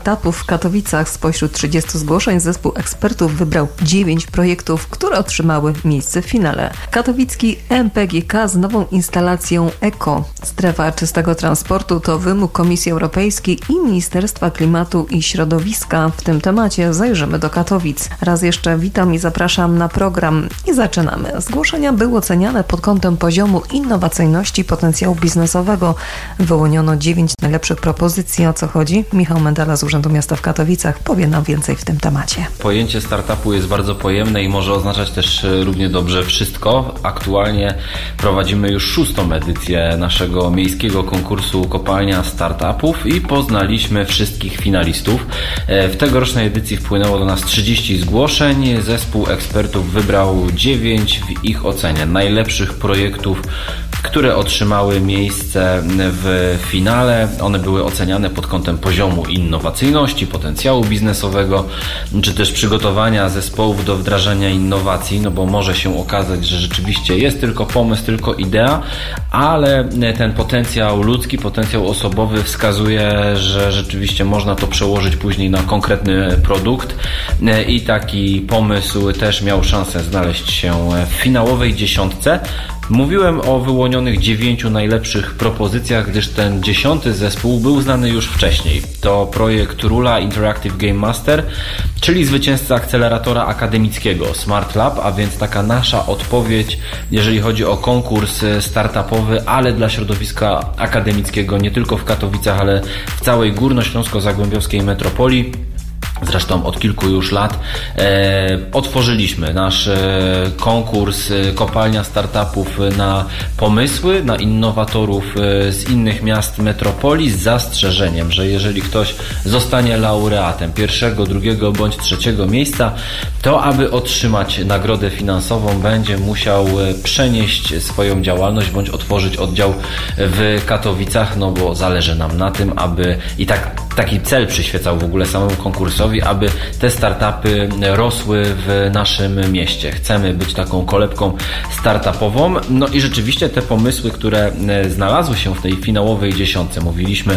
startupów w Katowicach. Spośród 30 zgłoszeń zespół ekspertów wybrał 9 projektów, które otrzymały miejsce w finale. Katowicki MPGK z nową instalacją ECO. Strefa czystego transportu to wymóg Komisji Europejskiej i Ministerstwa Klimatu i Środowiska. W tym temacie zajrzymy do Katowic. Raz jeszcze witam i zapraszam na program. I zaczynamy. Zgłoszenia były oceniane pod kątem poziomu innowacyjności potencjału biznesowego. Wyłoniono 9 najlepszych propozycji. O co chodzi? Michał Mendela z Urzędu Miasta w Katowicach powie nam więcej w tym temacie. Pojęcie startupu jest bardzo pojemne i może oznaczać też równie dobrze wszystko. Aktualnie prowadzimy już 6. edycję naszego miejskiego konkursu Kopalnia Startupów i poznaliśmy wszystkich finalistów. W tegorocznej edycji wpłynęło do nas 30 zgłoszeń. Zespół ekspertów wybrał 9 w ich ocenie najlepszych projektów, które otrzymały miejsce w finale. One były oceniane pod kątem poziomu innowacyjności, potencjału biznesowego, czy też przygotowania zespołów do wdrażania innowacji, no bo może się okazać, że rzeczywiście jest tylko pomysł, tylko idea, ale ten potencjał ludzki, potencjał osobowy wskazuje, że rzeczywiście można to przełożyć później na konkretny produkt i taki pomysł też miał szansę znaleźć się w finałowej 10. Mówiłem o wyłonionych 9 najlepszych propozycjach, gdyż ten 10. zespół był znany już wcześniej. To projekt Rula Interactive Game Master, czyli zwycięzca akceleratora akademickiego Smart Lab, a więc taka nasza odpowiedź, jeżeli chodzi o konkurs startupowy, ale dla środowiska akademickiego nie tylko w Katowicach, ale w całej górnośląsko-zagłębiowskiej metropolii. Zresztą od kilku już lat otworzyliśmy nasz konkurs Kopalnia Startupów na pomysły, na innowatorów z innych miast metropolii z zastrzeżeniem, że jeżeli ktoś zostanie laureatem 1., 2. bądź 3. miejsca, to aby otrzymać nagrodę finansową będzie musiał przenieść swoją działalność bądź otworzyć oddział w Katowicach, no bo zależy nam na tym, aby i taki cel przyświecał w ogóle samemu konkursowi, aby te startupy rosły w naszym mieście. Chcemy być taką kolebką startupową. No i rzeczywiście te pomysły, które znalazły się w tej finałowej 10. Mówiliśmy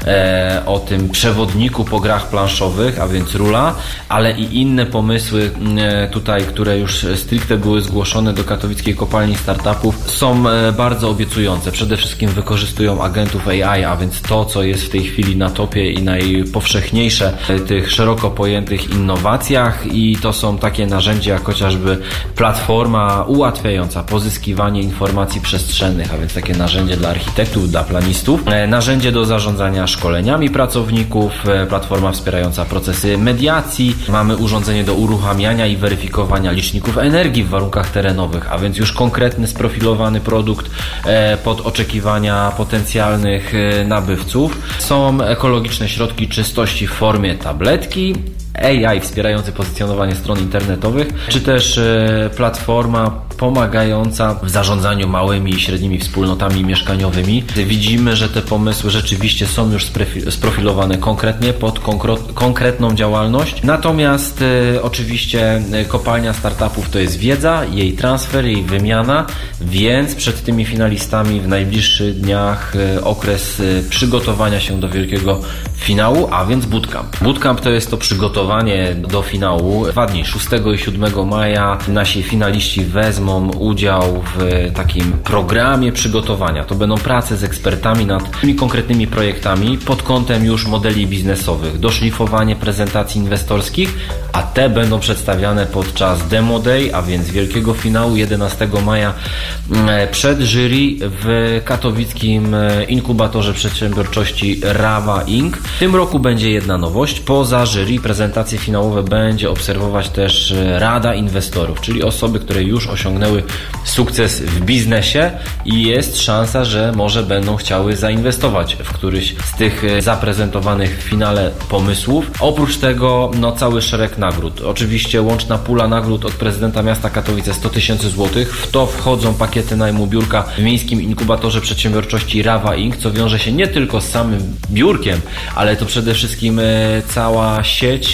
o tym przewodniku po grach planszowych, a więc Rula, ale i inne pomysły tutaj, które już stricte były zgłoszone do katowickiej kopalni startupów, są bardzo obiecujące. Przede wszystkim wykorzystują agentów AI, a więc to, co jest w tej chwili na topie i najpowszechniejsze tych szeroko pojętych innowacjach, i to są takie narzędzia jak chociażby platforma ułatwiająca pozyskiwanie informacji przestrzennych, a więc takie narzędzie dla architektów, dla planistów, narzędzie do zarządzania szkoleniami pracowników, platforma wspierająca procesy mediacji, mamy urządzenie do uruchamiania i weryfikowania liczników energii w warunkach terenowych, a więc już konkretny, sprofilowany produkt pod oczekiwania potencjalnych nabywców. Są ekologiczne środki czystości w formie tabletki, AI wspierający pozycjonowanie stron internetowych, czy też platforma pomagająca w zarządzaniu małymi i średnimi wspólnotami mieszkaniowymi. Widzimy, że te pomysły rzeczywiście są już sprofilowane konkretnie pod konkretną działalność. Natomiast oczywiście kopalnia startupów to jest wiedza, jej transfer, jej wymiana, więc przed tymi finalistami w najbliższych dniach okres przygotowania się do wielkiego finału, a więc bootcamp. Bootcamp to jest to przygotowanie do finału. 2 dni, 6 i 7 maja nasi finaliści wezmą udział w takim programie przygotowania. To będą prace z ekspertami nad tymi konkretnymi projektami pod kątem już modeli biznesowych, doszlifowanie prezentacji inwestorskich, a te będą przedstawiane podczas Demo Day, a więc wielkiego finału 11 maja przed jury w katowickim inkubatorze przedsiębiorczości Rawa Inc. W tym roku będzie jedna nowość. Poza jury prezentacje finałowe będzie obserwować też Rada Inwestorów, czyli osoby, które już osiągnęły sukces w biznesie i jest szansa, że może będą chciały zainwestować w któryś z tych zaprezentowanych w finale pomysłów. Oprócz tego cały szereg nagród. Oczywiście łączna pula nagród od prezydenta miasta Katowice 100 000 złotych. W to wchodzą pakiety najmu biurka w miejskim inkubatorze przedsiębiorczości Rawa Inc., co wiąże się nie tylko z samym biurkiem, ale to przede wszystkim cała sieć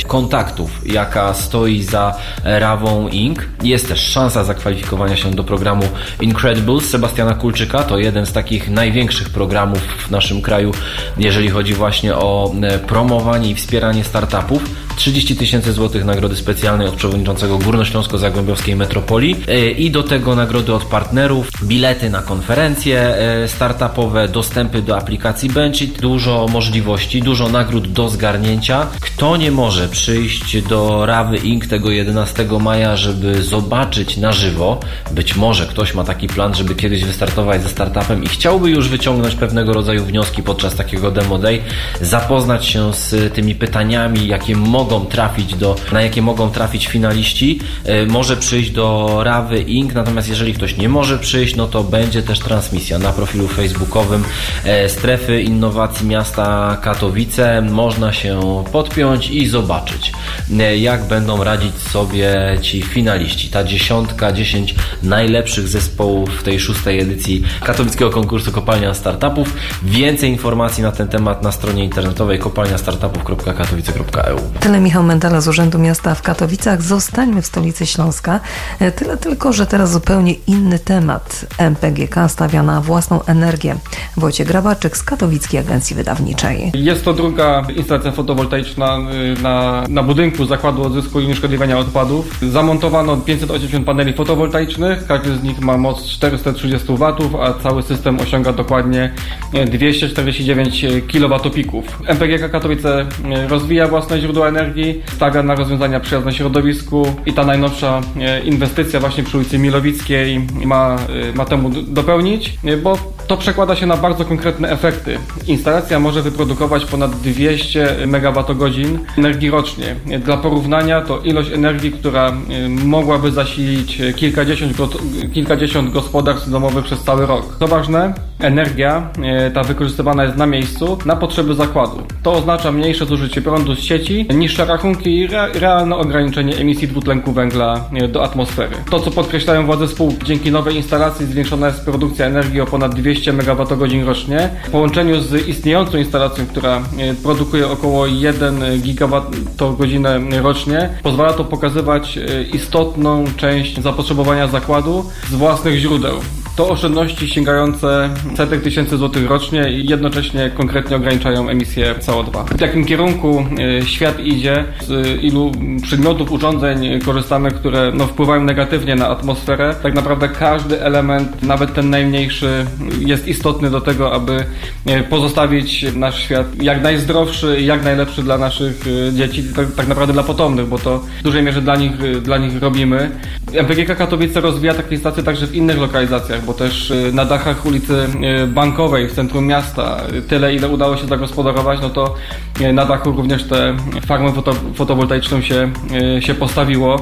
kontaktów, jaka stoi za Rawą Inc. Jest też szansa zakwalifikowania się do programu Incredibles Sebastiana Kulczyka. To jeden z takich największych programów w naszym kraju, jeżeli chodzi właśnie o promowanie i wspieranie startupów. 30 000 złotych nagrody specjalnej od przewodniczącego Górnośląsko-Zagłębiowskiej Metropolii i do tego nagrody od partnerów, bilety na konferencje startupowe, dostępy do aplikacji Benchit, dużo możliwości, dużo nagród do zgarnięcia. Kto nie może przyjść do Rawy Inc. tego 11 maja, żeby zobaczyć na żywo, być może ktoś ma taki plan, żeby kiedyś wystartować ze startupem i chciałby już wyciągnąć pewnego rodzaju wnioski podczas takiego demo day, zapoznać się z tymi pytaniami, na jakie mogą trafić finaliści, może przyjść do Rawy Inc. Natomiast jeżeli ktoś nie może przyjść, no to będzie też transmisja na profilu facebookowym Strefy Innowacji Miasta Katowice. Można się podpiąć i zobaczyć, jak będą radzić sobie ci finaliści. Ta 10 najlepszych zespołów w tej 6. edycji katowickiego konkursu Kopalnia Startupów. Więcej informacji na ten temat na stronie internetowej kopalniastartupów.katowice.eu. Tyle Michał Mendela z Urzędu Miasta w Katowicach. Zostańmy w stolicy Śląska. Tyle tylko, że teraz zupełnie inny temat. MPGK stawia na własną energię. Wojciech Grabarczyk z Katowickiej Agencji Wydawniczej. Jest to druga instalacja fotowoltaiczna na budynku Zakładu Odzysku i Unieszkodliwiania Odpadów. Zamontowano 580 paneli fotowoltaicznych. Każdy z nich ma moc 430 W, a cały system osiąga dokładnie 249 kWp. MPGK Katowice rozwija własne źródła energii, stawia na rozwiązania przyjazne środowisku i ta najnowsza inwestycja właśnie przy ulicy Milowickiej ma temu dopełnić, bo to przekłada się na bardzo konkretne efekty. Instalacja może wyprodukować ponad 200 MWh energii rocznie. Dla porównania to ilość energii, która mogłaby zasilić kilkadziesiąt gospodarstw domowych przez cały rok. Co ważne, energia ta wykorzystywana jest na miejscu na potrzeby zakładu. To oznacza mniejsze zużycie prądu z sieci, niższe rachunki i realne ograniczenie emisji dwutlenku węgla do atmosfery. To, co podkreślają władze spółki, dzięki nowej instalacji zwiększona jest produkcja energii o ponad 200 MWh rocznie. W połączeniu z istniejącą instalacją, która produkuje około 1 GWh rocznie, pozwala to pokazywać istotną część zapotrzebowania zakładu z własnych źródeł. To oszczędności sięgające setek tysięcy złotych rocznie i jednocześnie konkretnie ograniczają emisję CO2. W jakim kierunku świat idzie, z ilu przedmiotów, urządzeń korzystamy, które wpływają negatywnie na atmosferę. Tak naprawdę każdy element, nawet ten najmniejszy, jest istotny do tego, aby pozostawić nasz świat jak najzdrowszy i jak najlepszy dla naszych dzieci, tak naprawdę dla potomnych, bo to w dużej mierze dla nich robimy. MPGK Katowice rozwija takie stacje także w innych lokalizacjach, bo też na dachach ulicy Bankowej w centrum miasta tyle, ile udało się zagospodarować, no to na dachu również te farmy fotowoltaiczną się postawiło.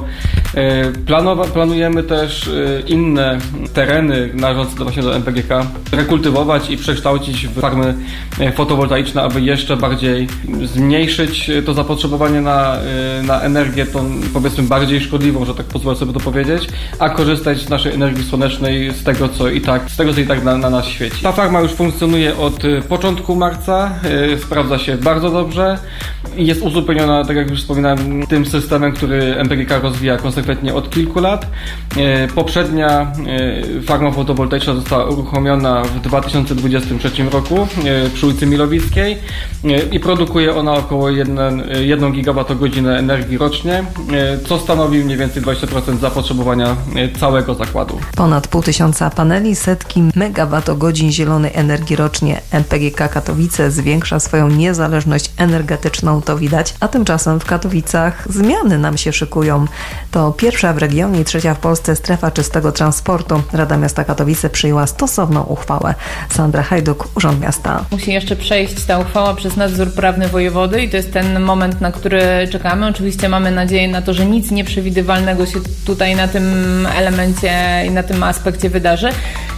Planujemy też inne tereny należące właśnie do MPGK rekultywować i przekształcić w farmy fotowoltaiczne, aby jeszcze bardziej zmniejszyć to zapotrzebowanie na energię, tą powiedzmy bardziej szkodliwą, że tak pozwolę sobie to powiedzieć, a korzystać z naszej energii słonecznej, z tego co i tak na nas świeci. Ta farma już funkcjonuje od początku marca, sprawdza się bardzo dobrze i jest uzupełniona, tak jak już wspominałem, tym systemem, który MPGK rozwija konsekwentnie od kilku lat. Poprzednia farma fotowoltaiczna została uruchomiona w 2023 roku przy ulicy Milowickiej i produkuje ona około 1 GWh energii rocznie, co stanowi mniej więcej 20% zapotrzebowania całego zakładu. Ponad 500 paneli, setki megawattogodzin zielonej energii rocznie. MPGK Katowice zwiększa swoją niezależność energetyczną, to widać, a tymczasem w Katowicach zmiany nam się szykują. To pierwsza w regionie i trzecia w Polsce strefa czystego transportu. Rada Miasta Katowice przyjęła stosowną uchwałę. Sandra Hajduk, Urząd Miasta. Musi jeszcze przejść ta uchwała przez nadzór prawny wojewody i to jest ten moment, na który czekamy. Oczywiście mamy nadzieję na to, że nic nieprzewidywalnego się tutaj na tym elemencie i na tym aspekcie wydarzy.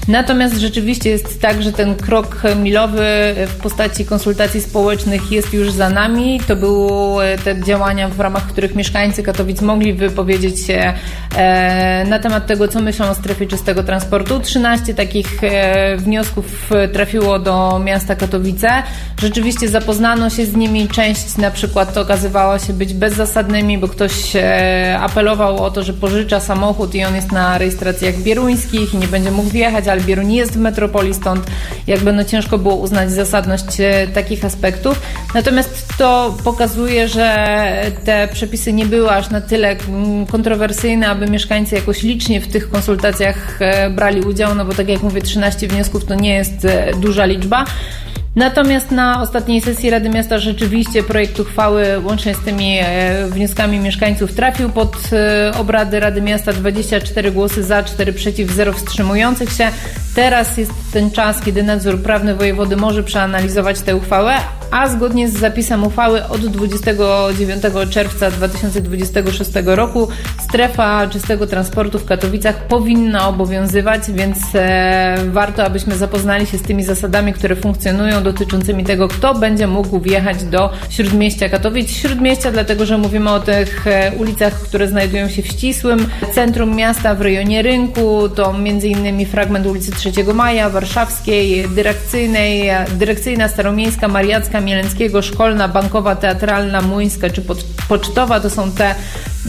Natomiast rzeczywiście jest tak, że ten krok milowy w postaci konsultacji społecznych jest już za nami. To były te działania, w ramach których mieszkańcy Katowic mogli wypowiedzieć się na temat tego, co myślą o strefie czystego transportu. 13 takich wniosków trafiło do miasta Katowice. Rzeczywiście zapoznano się z nimi. Część na przykład okazywała się być bezzasadnymi, bo ktoś apelował o to, że pożycza samochód i on jest na rejestracjach bieruńskich i nie będzie mógł wjechać, ale Bieruń jest w metropolii, stąd jakby ciężko było uznać zasadność takich aspektów. Natomiast to pokazuje, że te przepisy nie były aż na tyle kontrowersyjne, aby mieszkańcy jakoś licznie w tych konsultacjach brali udział, no bo tak jak mówię, 13 wniosków to nie jest duża liczba. Natomiast na ostatniej sesji Rady Miasta rzeczywiście projekt uchwały łącznie z tymi wnioskami mieszkańców trafił pod obrady Rady Miasta. 24 głosy za, 4 przeciw, 0 wstrzymujących się. Teraz jest ten czas, kiedy nadzór prawny wojewody może przeanalizować tę uchwałę, a zgodnie z zapisem uchwały od 29 czerwca 2026 roku strefa czystego transportu w Katowicach powinna obowiązywać, więc warto, abyśmy zapoznali się z tymi zasadami, które funkcjonują, dotyczącymi tego, kto będzie mógł wjechać do Śródmieścia Katowic. Śródmieścia dlatego, że mówimy o tych ulicach, które znajdują się w ścisłym centrum miasta, w rynku. To m.in. fragment ulicy 3 Maja, Warszawskiej, Dyrekcyjna, Staromiejska, Mariacka, Mielenckiego, Szkolna, Bankowa, Teatralna, Młyńska czy Pocztowa. To są te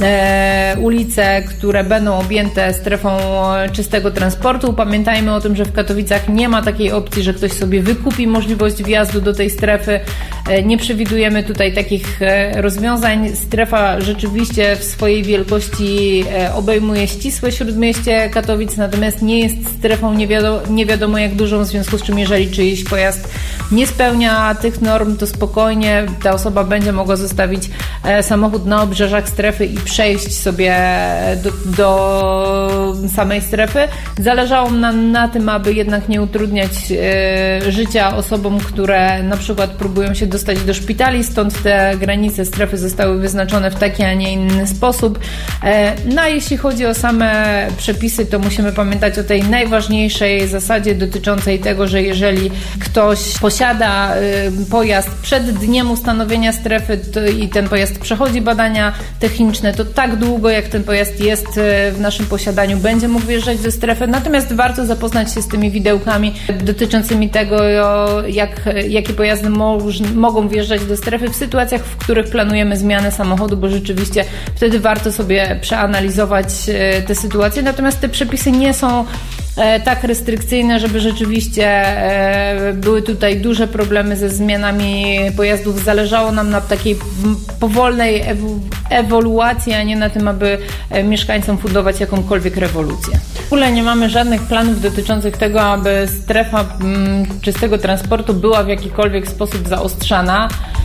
ulice, które będą objęte strefą czystego transportu. Pamiętajmy o tym, że w Katowicach nie ma takiej opcji, że ktoś sobie wykupi możliwość wjazdu do tej strefy. Nie przewidujemy tutaj takich rozwiązań. Strefa rzeczywiście w swojej wielkości obejmuje ścisłe Śródmieście Katowic, natomiast nie jest strefą nie wiadomo jak dużą, w związku z czym jeżeli czyjś pojazd nie spełnia tych norm, to spokojnie ta osoba będzie mogła zostawić samochód na obrzeżach strefy i przejść sobie do samej strefy. Zależało nam na tym, aby jednak nie utrudniać życia osobom, które na przykład próbują się dostać do szpitali, stąd te granice strefy zostały wyznaczone w taki, a nie inny sposób. No a jeśli chodzi o same przepisy, to musimy pamiętać o tej najważniejszej zasadzie dotyczącej tego, że jeżeli ktoś posiada pojazd przed dniem ustanowienia strefy i ten pojazd przechodzi badania techniczne, to tak długo jak ten pojazd jest w naszym posiadaniu, będzie mógł wjeżdżać do strefy. Natomiast warto zapoznać się z tymi widełkami dotyczącymi tego, jakie pojazdy mogą wjeżdżać do strefy w sytuacjach, w których planujemy zmianę samochodu, bo rzeczywiście wtedy warto sobie przeanalizować te sytuacje. Natomiast te przepisy nie są tak restrykcyjne, żeby rzeczywiście były tutaj duże problemy ze zmianami pojazdów. Zależało nam na takiej powolnej ewoluacji, a nie na tym, aby mieszkańcom fundować jakąkolwiek rewolucję. W ogóle nie mamy żadnych planów dotyczących tego, aby strefa czystego transportu była w jakikolwiek sposób zaostrzana.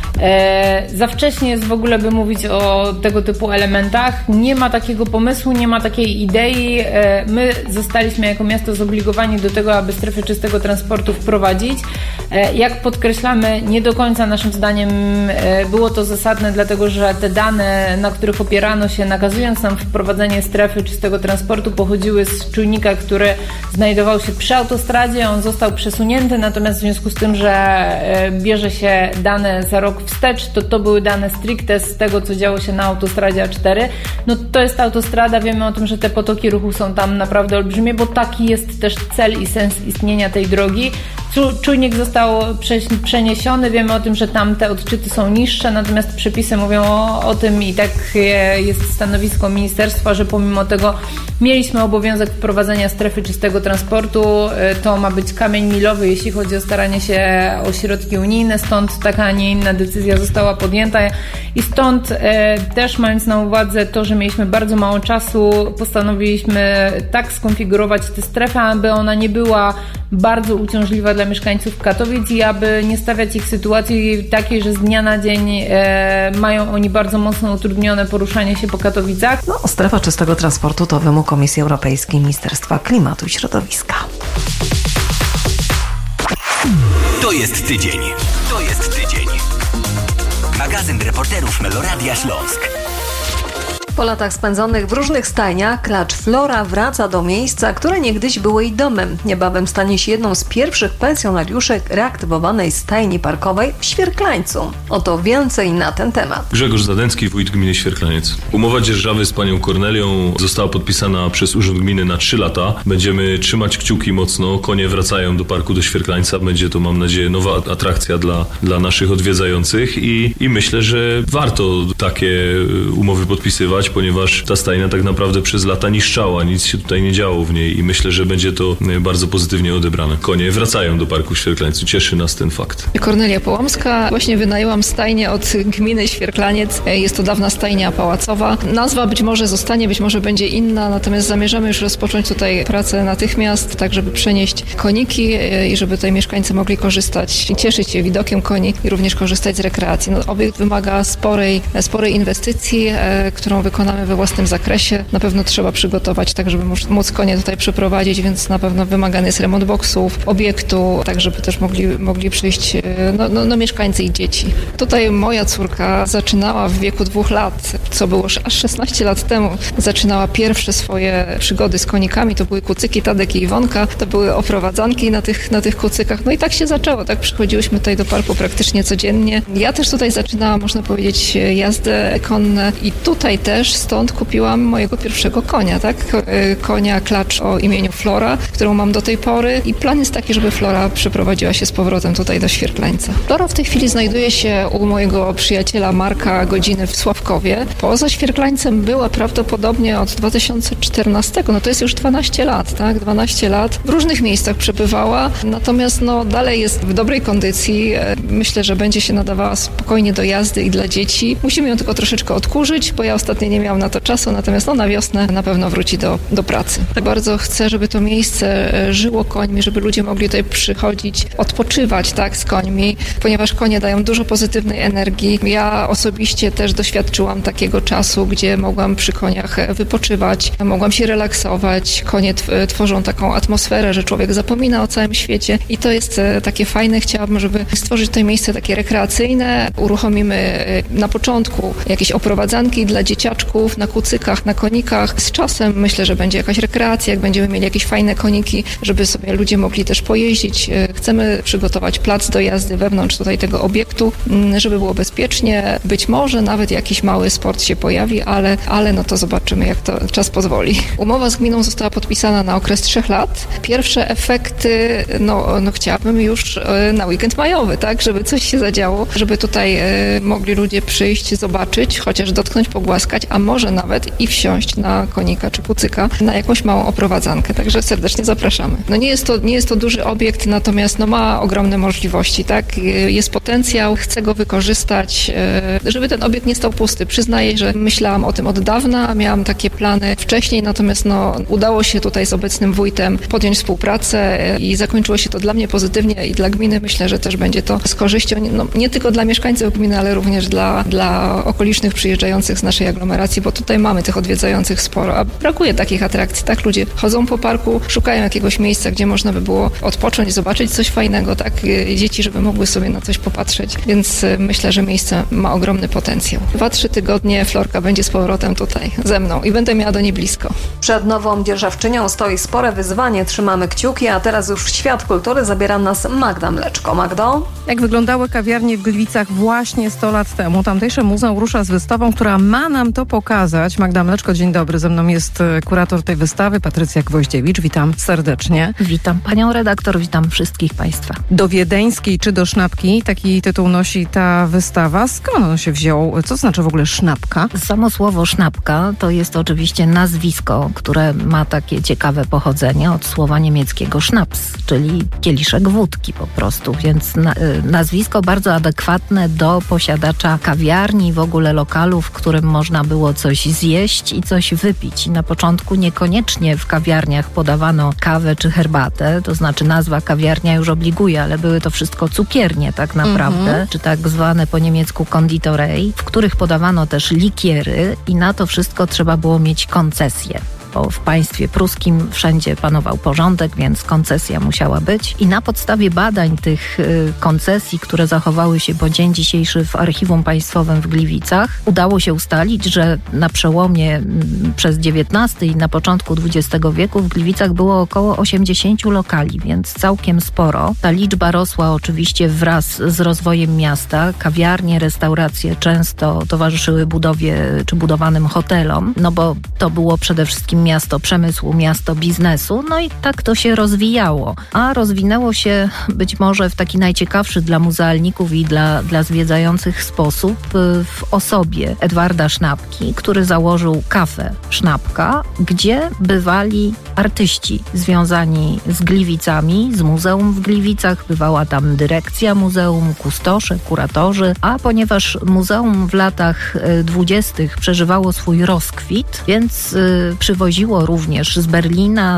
Za wcześnie jest w ogóle, by mówić o tego typu elementach. Nie ma takiego pomysłu, nie ma takiej idei. My zostaliśmy jako miasto zobligowani do tego, aby strefę czystego transportu wprowadzić. Jak podkreślamy, nie do końca naszym zdaniem było to zasadne, dlatego że te dane, na których opierano się, nakazując nam wprowadzenie strefy czystego transportu, pochodziły z czujnika, który znajdował się przy autostradzie. On został przesunięty, natomiast w związku z tym, że bierze się dane za rok wstecz, to były dane stricte z tego, co działo się na autostradzie A4. No to jest autostrada, wiemy o tym, że te potoki ruchu są tam naprawdę olbrzymie, bo taki jest też cel i sens istnienia tej drogi. Czujnik został przeniesiony, wiemy o tym, że tam te odczyty są niższe, natomiast przepisy mówią o tym i tak jest stanowisko ministerstwa, że pomimo tego mieliśmy obowiązek wprowadzenia strefy czystego transportu. To ma być kamień milowy, jeśli chodzi o staranie się o środki unijne, stąd taka, a nie inna decyzja została podjęta i stąd też, mając na uwadze to, że mieliśmy bardzo mało czasu, postanowiliśmy tak skonfigurować tę strefę, aby ona nie była bardzo uciążliwa dla mieszkańców Katowic i aby nie stawiać ich w sytuacji takiej, że z dnia na dzień mają oni bardzo mocno utrudnione poruszanie się po Katowicach. No, strefa czystego transportu to wymóg Komisji Europejskiej, Ministerstwa Klimatu i Środowiska. To jest tydzień. To jest tydzień. Magazyn reporterów Meloradia Śląsk. Po latach spędzonych w różnych stajniach, klacz Flora wraca do miejsca, które niegdyś było jej domem. Niebawem stanie się jedną z pierwszych pensjonariuszek reaktywowanej stajni parkowej w Świerklańcu. Oto więcej na ten temat. Grzegorz Zadęcki, wójt gminy Świerklaniec. Umowa dzierżawy z panią Kornelią została podpisana przez Urząd Gminy na 3 lata. Będziemy trzymać kciuki mocno. Konie wracają do parku do Świerklańca. Będzie to, mam nadzieję, nowa atrakcja dla naszych odwiedzających i myślę, że warto takie umowy podpisywać, ponieważ ta stajnia tak naprawdę przez lata niszczała, nic się tutaj nie działo w niej i myślę, że będzie to bardzo pozytywnie odebrane. Konie wracają do parku w Świerklańcu, cieszy nas ten fakt. Kornelia Połomska, właśnie wynajęłam stajnię od gminy Świerklaniec, jest to dawna stajnia pałacowa. Nazwa być może zostanie, być może będzie inna, natomiast zamierzamy już rozpocząć tutaj pracę natychmiast, tak żeby przenieść koniki i żeby tutaj mieszkańcy mogli korzystać, cieszyć się widokiem koni i również korzystać z rekreacji. Obiekt wymaga sporej inwestycji, którą wykonamy we własnym zakresie. Na pewno trzeba przygotować tak, żeby móc konie tutaj przeprowadzić, więc na pewno wymagany jest remont boksów, obiektu, tak żeby też mogli przyjść mieszkańcy i dzieci. Tutaj moja córka zaczynała w wieku 2 lat, co było aż 16 lat temu. Zaczynała pierwsze swoje przygody z konikami, to były kucyki Tadek i Iwonka, to były oprowadzanki na tych kucykach. No i tak się zaczęło, tak przychodziłyśmy tutaj do parku praktycznie codziennie. Ja też tutaj zaczynałam, można powiedzieć, jazdę konne i tutaj też stąd kupiłam mojego pierwszego konia, tak? Konia klacz o imieniu Flora, którą mam do tej pory i plan jest taki, żeby Flora przeprowadziła się z powrotem tutaj do Świerklańca. Flora w tej chwili znajduje się u mojego przyjaciela Marka Godziny w Sławkowie. Poza Świerklańcem była prawdopodobnie od 2014, no to jest już 12 lat, tak? 12 lat. W różnych miejscach przebywała, natomiast dalej jest w dobrej kondycji. Myślę, że będzie się nadawała spokojnie do jazdy i dla dzieci. Musimy ją tylko troszeczkę odkurzyć, bo ja ostatnio nie miałam na to czasu, natomiast na wiosnę na pewno wróci do pracy. Tak bardzo chcę, żeby to miejsce żyło końmi, żeby ludzie mogli tutaj przychodzić, odpoczywać, tak, z końmi, ponieważ konie dają dużo pozytywnej energii. Ja osobiście też doświadczyłam takiego czasu, gdzie mogłam przy koniach wypoczywać, mogłam się relaksować. Konie tworzą taką atmosferę, że człowiek zapomina o całym świecie i to jest takie fajne. Chciałabym, żeby stworzyć tutaj miejsce takie rekreacyjne. Uruchomimy na początku jakieś oprowadzanki dla dzieciaczków na kucykach, na konikach. Z czasem myślę, że będzie jakaś rekreacja, jak będziemy mieli jakieś fajne koniki, żeby sobie ludzie mogli też pojeździć. Chcemy przygotować plac do jazdy wewnątrz tutaj tego obiektu, żeby było bezpiecznie. Być może nawet jakiś mały sport się pojawi, ale no to zobaczymy, jak to czas pozwoli. Umowa z gminą została podpisana na okres 3 lat. Pierwsze efekty, chciałabym już na weekend majowy, tak, żeby coś się zadziało, żeby tutaj mogli ludzie przyjść, zobaczyć, chociaż dotknąć, pogłaskać, a może nawet i wsiąść na konika czy kucyka na jakąś małą oprowadzankę. Także serdecznie zapraszamy. Nie jest to duży obiekt, natomiast ma ogromne możliwości, tak? Jest potencjał, chcę go wykorzystać, żeby ten obiekt nie stał pusty. Przyznaję, że myślałam o tym od dawna, miałam takie plany wcześniej, natomiast udało się tutaj z obecnym wójtem podjąć współpracę i zakończyło się to dla mnie pozytywnie i dla gminy. Myślę, że też będzie to z korzyścią nie tylko dla mieszkańców gminy, ale również dla okolicznych przyjeżdżających z naszej aglomeracji, bo tutaj mamy tych odwiedzających sporo, a brakuje takich atrakcji, tak? Ludzie chodzą po parku, szukają jakiegoś miejsca, gdzie można by było odpocząć, zobaczyć coś fajnego, tak? Dzieci, żeby mogły sobie na coś popatrzeć, więc myślę, że miejsce ma ogromny potencjał. 2-3 tygodnie Florka będzie z powrotem tutaj ze mną i będę miała do niej blisko. Przed nową dzierżawczynią stoi spore wyzwanie, trzymamy kciuki, a teraz już w świat kultury zabiera nas Magda Mleczko. Magdo? Jak wyglądały kawiarnie w Gliwicach właśnie 100 lat temu? Tamtejsze muzeum rusza z wystawą, która ma nam to pokazać. Magda Mleczko, dzień dobry. Ze mną jest kurator tej wystawy, Patrycja Gwoździewicz. Witam serdecznie. Witam panią redaktor, witam wszystkich państwa. Do wiedeńskiej czy do sznapki? Taki tytuł nosi ta wystawa. Skąd on się wziął? Co znaczy w ogóle sznapka? Samo słowo sznapka to jest oczywiście nazwisko, które ma takie ciekawe pochodzenie od słowa niemieckiego Schnaps, czyli kieliszek wódki po prostu, więc nazwisko bardzo adekwatne do posiadacza kawiarni, w ogóle lokalu, w którym można było coś zjeść i coś wypić. I na początku niekoniecznie w kawiarniach podawano kawę czy herbatę, to znaczy nazwa kawiarnia już obliguje, ale były to wszystko cukiernie tak naprawdę, czy tak zwane po niemiecku Konditorei, w których podawano też likiery i na to wszystko trzeba było mieć koncesję. bo w państwie pruskim wszędzie panował porządek, więc koncesja musiała być. I na podstawie badań tych koncesji, które zachowały się po dzień dzisiejszy w Archiwum Państwowym w Gliwicach, udało się ustalić, że na przełomie przez XIX i na początku XX wieku w Gliwicach było około 80 lokali, więc całkiem sporo. Ta liczba rosła oczywiście wraz z rozwojem miasta. Kawiarnie, restauracje często towarzyszyły budowie czy budowanym hotelom, no bo to było przede wszystkim miasto przemysłu, miasto biznesu, no i tak to się rozwijało. A rozwinęło się być może w taki najciekawszy dla muzealników i dla zwiedzających sposób w osobie Edwarda Sznapki, który założył kafę Sznapka, gdzie bywali artyści związani z Gliwicami, z muzeum w Gliwicach. Bywała tam dyrekcja muzeum, kustosze, kuratorzy, a ponieważ muzeum w latach 20. przeżywało swój rozkwit, więc przywoziło również z Berlina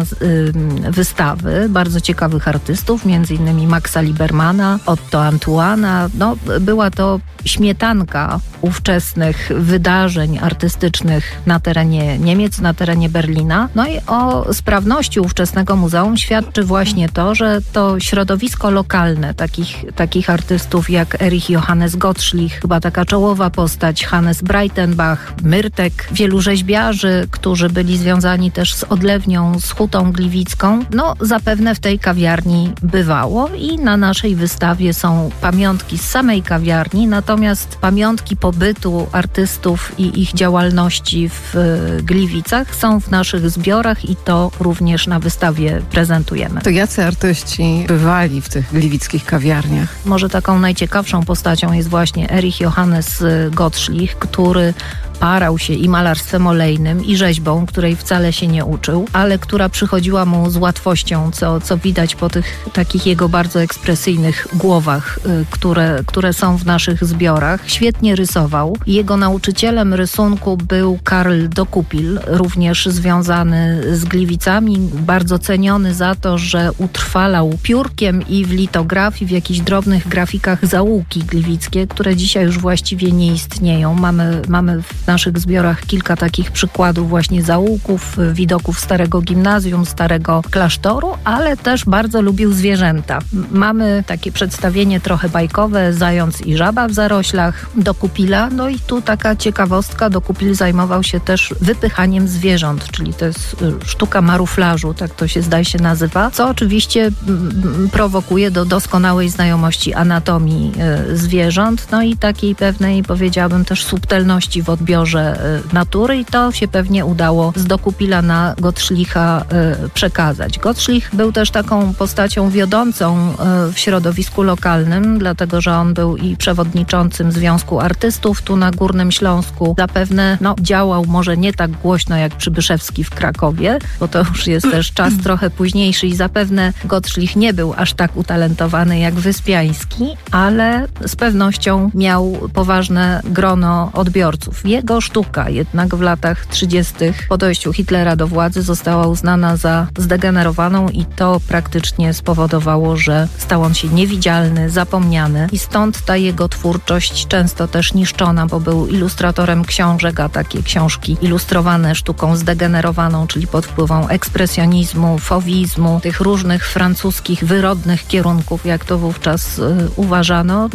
wystawy bardzo ciekawych artystów, między innymi Maxa Libermana, Otto Antuana. No, była to śmietanka ówczesnych wydarzeń artystycznych na terenie Niemiec, na terenie Berlina. No i o sprawności ówczesnego muzeum świadczy właśnie to, że to środowisko lokalne takich artystów jak Erich Johannes Gottschlich, chyba taka czołowa postać, Hannes Breitenbach, Myrtek, wielu rzeźbiarzy, którzy byli związani też z odlewnią, z hutą gliwicką, no zapewne w tej kawiarni bywało i na naszej wystawie są pamiątki z samej kawiarni, natomiast pamiątki pobytu artystów i ich działalności w Gliwicach są w naszych zbiorach i to również na wystawie prezentujemy. To jacy artyści bywali w tych gliwickich kawiarniach? Może taką najciekawszą postacią jest właśnie Erich Johannes Gottschlich, który parał się i malarstwem olejnym, i rzeźbą, której wcale się nie uczył, ale która przychodziła mu z łatwością, co widać po tych takich jego bardzo ekspresyjnych głowach, które są w naszych zbiorach. Świetnie rysował. Jego nauczycielem rysunku był Karl Dokupil, również związany z Gliwicami, bardzo ceniony za to, że utrwalał piórkiem i w litografii, w jakichś drobnych grafikach zaułki gliwickie, które dzisiaj już właściwie nie istnieją. Mamy w naszych zbiorach kilka takich przykładów właśnie zaułków, widoków starego gimnazjum, starego klasztoru, ale też bardzo lubił zwierzęta. Mamy takie przedstawienie trochę bajkowe, Zając i żaba w zaroślach Dokupila. No i tu taka ciekawostka, Dokupil zajmował się też wypychaniem zwierząt, czyli to jest sztuka maruflażu, tak to się zdaje się nazywa, co oczywiście prowokuje do doskonałej znajomości anatomii zwierząt, no i takiej pewnej, powiedziałabym, też subtelności w odbiorze natury i to się pewnie udało z Dokupila na Gottschlicha przekazać. Gottschlich był też taką postacią wiodącą w środowisku lokalnym, dlatego że on był i przewodniczącym Związku Artystów tu na Górnym Śląsku. Zapewne działał może nie tak głośno jak Przybyszewski w Krakowie, bo to już jest też czas trochę późniejszy i zapewne Gottschlich nie był aż tak utalentowany jak Wyspiański, ale z pewnością miał poważne grono odbiorców. Jego sztuka jednak w latach 30. po dojściu Hitlera do władzy została uznana za zdegenerowaną i to praktycznie spowodowało, że stał on się niewidzialny, zapomniany i stąd ta jego twórczość często też niszczona, bo był ilustratorem książek, a takie książki ilustrowane sztuką zdegenerowaną, czyli pod wpływem ekspresjonizmu, fowizmu, tych różnych francuskich wyrodnych kierunków, jak to wówczas uważano,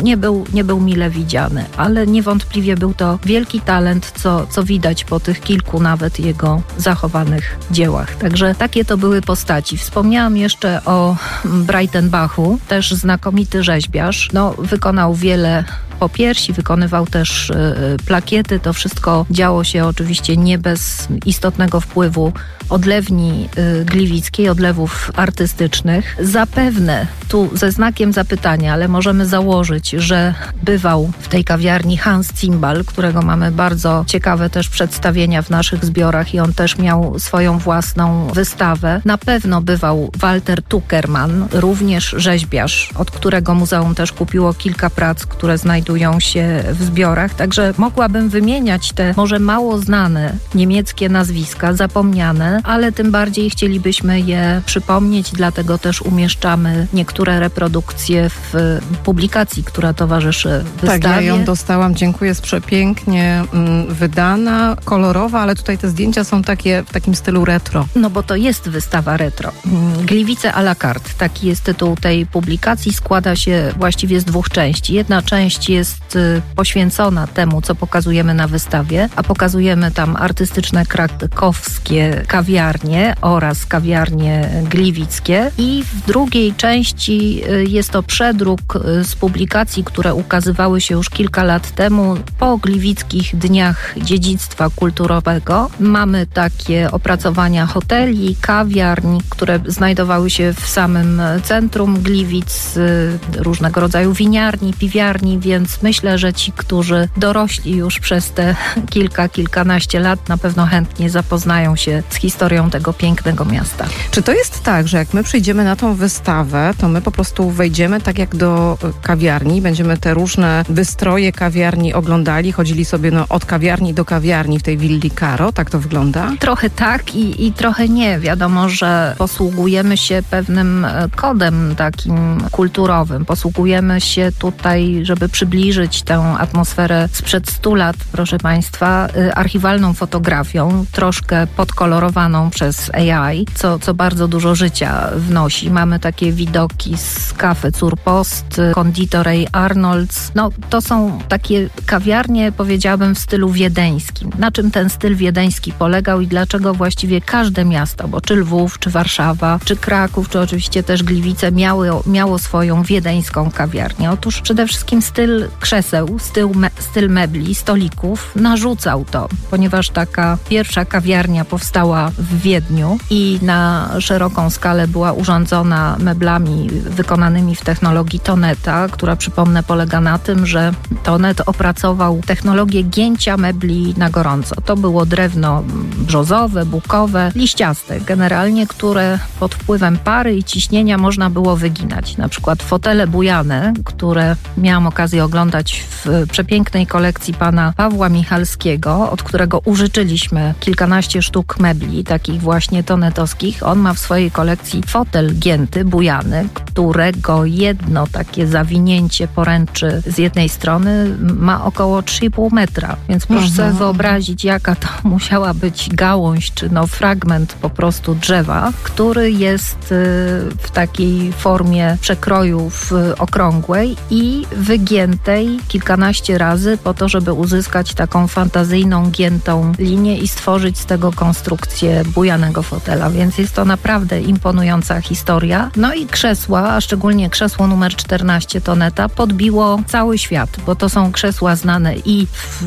nie był mile widziany, ale niewątpliwie był to wielki talent, co widać po tych kilku nawet jego zachowanych dziełach. Także takie to były postaci. Wspomniałam jeszcze o Breitenbachu, też znakomity rzeźbiarz. Wykonał wiele popiersi, wykonywał też plakiety. To wszystko działo się oczywiście nie bez istotnego wpływu odlewni gliwickiej, odlewów artystycznych. Zapewne tu ze znakiem zapytania, ale możemy założyć, że bywał w tej kawiarni Hans Zimbal, którego mamy bardzo ciekawe też przedstawienia w naszych zbiorach i on też miał swoją własną wystawę. Na pewno bywał Walter Tuckerman, również rzeźbiarz, od którego muzeum też kupiło kilka prac, które znajdują znajdują się w zbiorach. Także mogłabym wymieniać te może mało znane niemieckie nazwiska, zapomniane, ale tym bardziej chcielibyśmy je przypomnieć, dlatego też umieszczamy niektóre reprodukcje w publikacji, która towarzyszy wystawie. Tak, ja ją dostałam, dziękuję, jest przepięknie wydana, kolorowa, ale tutaj te zdjęcia są takie w takim stylu retro. No bo to jest wystawa retro. Gliwice à la carte, taki jest tytuł tej publikacji, składa się właściwie z dwóch części. Jedna część jest poświęcona temu, co pokazujemy na wystawie, a pokazujemy tam artystyczne krakowskie kawiarnie oraz kawiarnie gliwickie i w drugiej części jest to przedruk z publikacji, które ukazywały się już kilka lat temu po Gliwickich Dniach Dziedzictwa Kulturowego. Mamy takie opracowania hoteli, kawiarni, które znajdowały się w samym centrum Gliwic, różnego rodzaju winiarni, piwiarni, więc myślę, że ci, którzy dorośli już przez te kilkanaście lat, na pewno chętnie zapoznają się z historią tego pięknego miasta. Czy to jest tak, że jak my przyjdziemy na tą wystawę, to my po prostu wejdziemy tak jak do kawiarni, będziemy te różne wystroje kawiarni oglądali, chodzili sobie od kawiarni do kawiarni w tej willi Caro, tak to wygląda? Trochę tak i trochę nie. Wiadomo, że posługujemy się pewnym kodem takim kulturowym. Posługujemy się tutaj, żeby przybliżyć tę atmosferę sprzed 100 lat, proszę Państwa, archiwalną fotografią, troszkę podkolorowaną przez AI, co bardzo dużo życia wnosi. Mamy takie widoki z Café zur Post, Konditorei Arnolds. No, to są takie kawiarnie, powiedziałabym, w stylu wiedeńskim. Na czym ten styl wiedeński polegał i dlaczego właściwie każde miasto, bo czy Lwów, czy Warszawa, czy Kraków, czy oczywiście też Gliwice miało swoją wiedeńską kawiarnię. Otóż przede wszystkim styl krzeseł, styl mebli, stolików narzucał to, ponieważ taka pierwsza kawiarnia powstała w Wiedniu i na szeroką skalę była urządzona meblami wykonanymi w technologii Toneta, która, przypomnę, polega na tym, że Tonet opracował technologię gięcia mebli na gorąco. To było drewno brzozowe, bukowe, liściaste generalnie, które pod wpływem pary i ciśnienia można było wyginać. Na przykład fotele bujane, które miałam okazję oglądać w przepięknej kolekcji pana Pawła Michalskiego, od którego użyczyliśmy kilkanaście sztuk mebli, takich właśnie tonetowskich. On ma w swojej kolekcji fotel gięty, bujany, którego jedno takie zawinięcie poręczy z jednej strony ma około 3,5 metra. Więc proszę sobie wyobrazić, jaka to musiała być gałąź, czy fragment po prostu drzewa, który jest w takiej formie przekrojów okrągłej i wygiętej kilkanaście razy po to, żeby uzyskać taką fantazyjną, giętą linię i stworzyć z tego konstrukcję bujanego fotela. Więc jest to naprawdę imponująca historia. No i krzesła, a szczególnie krzesło numer 14 Toneta podbiło cały świat, bo to są krzesła znane i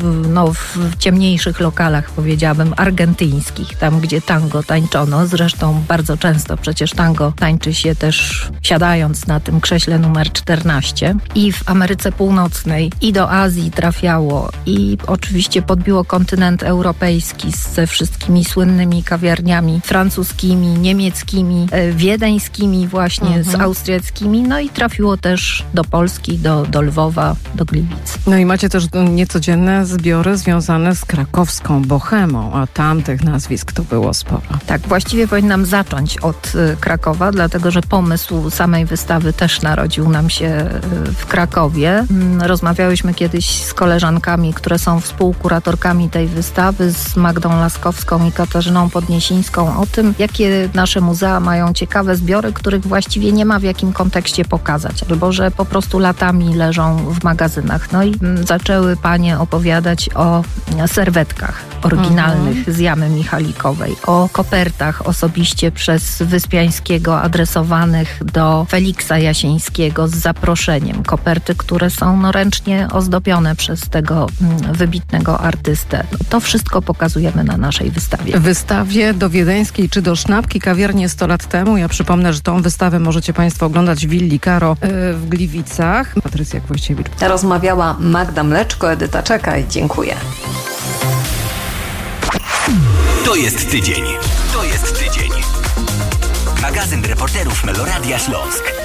w ciemniejszych lokalach, powiedziałabym, argentyńskich, tam gdzie tango tańczono. Zresztą bardzo często przecież tango tańczy się też siadając na tym krześle numer 14. I w Ameryce Północnej i do Azji trafiało i oczywiście podbiło kontynent europejski ze wszystkimi słynnymi kawiarniami francuskimi, niemieckimi, wiedeńskimi właśnie, z austriackimi, no i trafiło też do Polski, do Lwowa, do Gliwic. No i macie też niecodzienne zbiory związane z krakowską bohemą, a tamtych nazwisk to było sporo. Tak, właściwie powinnam zacząć od Krakowa, dlatego że pomysł samej wystawy też narodził nam się w Krakowie. Rozmawiałyśmy kiedyś z koleżankami, które są współkuratorkami tej wystawy, z Magdą Laskowską i Katarzyną Podniesińską, o tym, jakie nasze muzea mają ciekawe zbiory, których właściwie nie ma w jakim kontekście pokazać, albo że po prostu latami leżą w magazynach. No i zaczęły panie opowiadać o serwetkach oryginalnych z Jamy Michalikowej, o kopertach osobiście przez Wyspiańskiego adresowanych do Feliksa Jasińskiego z zaproszeniem. Koperty, które są ręcznie ozdobione przez tego wybitnego artystę. To wszystko pokazujemy na naszej wystawie. W wystawie do Wiedeńskiej czy do Sznapki, kawiarnie 100 lat temu. Ja przypomnę, że tą wystawę możecie Państwo oglądać w willi Caro w Gliwicach. Patrycja Gwojdziewicz. Rozmawiała Magda Mleczko, Edyta Czekaj. Dziękuję. To jest tydzień. To jest tydzień. Magazyn reporterów Meloradia Śląsk.